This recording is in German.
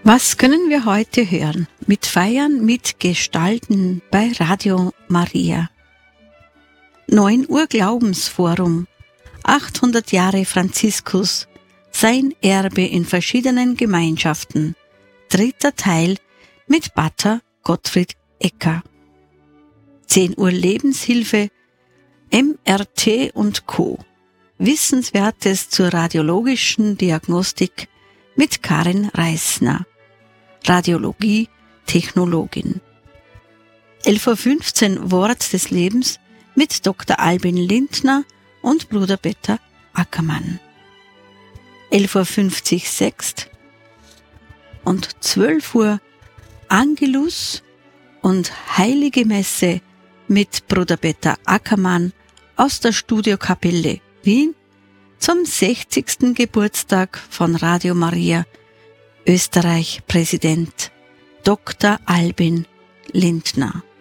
Was können wir heute hören? Mit Feiern, mit Gestalten bei Radio Maria. 9 Uhr Glaubensforum. 800 Jahre Franziskus. Sein Erbe in verschiedenen Gemeinschaften. 3. Teil mit Pater Gottfried Ecker. 10 Uhr Lebenshilfe. MRT und Co. Wissenswertes zur radiologischen Diagnostik mit Karin Reisner. Radiologie, Technologin. 11.15 Uhr Wort des Lebens mit Dr. Albin Lindner und Bruder Peter Ackermann. 11.50 Uhr Sext und 12 Uhr Angelus und Heilige Messe mit Bruder Peter Ackermann aus der Studiokapelle Wien zum 60. Geburtstag von Radio Maria Österreich Präsident Dr. Albin Lindner.